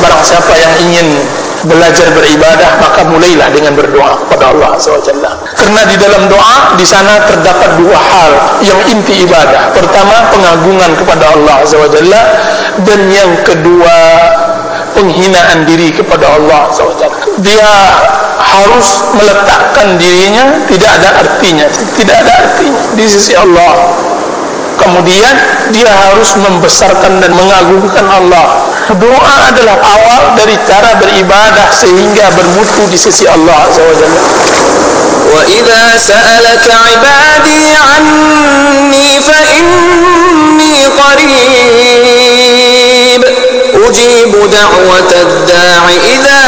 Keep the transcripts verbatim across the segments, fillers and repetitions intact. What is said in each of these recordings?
barang siapa yang ingin belajar beribadah, maka mulailah dengan berdoa kepada Allah azza wa jalla. Karena di dalam doa di sana terdapat dua hal yang inti ibadah. Pertama, pengagungan kepada Allah azza wa jalla, dan yang kedua, penghinaan diri kepada Allah azza wa jalla. Dia harus meletakkan dirinya tidak ada artinya, tidak ada artinya di sisi Allah. Kemudian dia harus membesarkan dan mengagungkan Allah. Doa adalah awal dari cara beribadah sehingga bermutu di sisi Allah azza wa jalla. Wa idza sa'alaka 'ibadi 'anni fa inni qarib ujibu da'watad da'i idza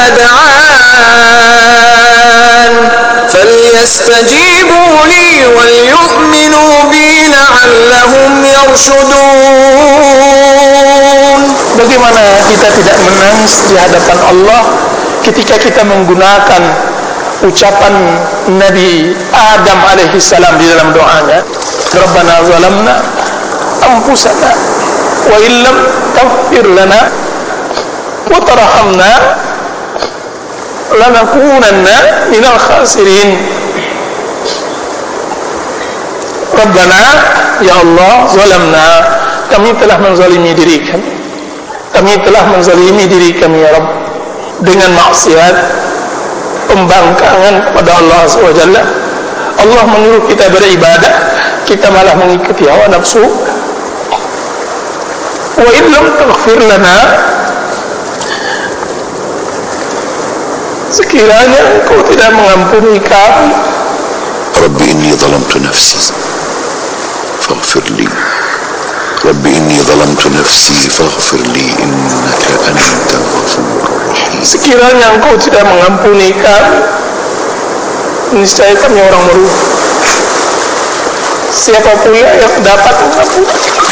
da'an falyastajibu li wal yu'minu bi la'allahum yarshudun. Bagaimana kita tidak menangis di hadapan Allah ketika kita menggunakan ucapan Nabi Adam alaihi salam di dalam doanya, Rabbana zalamna anfusana wa illam taghfir lana wa tarhamna lanakunanna minal khasirin. Rabbana, ya Allah, zalamna, kami telah menzalimi diri kami kami telah menzalimi diri kami ya Rabb dengan maksiat, pembangkangan kepada Allah azza wa jalla. Allah menyuruh kita beribadah, kita malah mengikuti hawa nafsu. Wa illam taghfir lana, sekiranya Engkau tidak mengampuni kami. Rabbi inni zalamtu nafsi faghfir li. Rabbi inni zalamtu nafsi faghfir li innaka antal ghafurur rahim. Sekiranya Engkau tidak mengampuni kami, niscaya kami orang merugi. Siapa pula yang dapat mengampuni?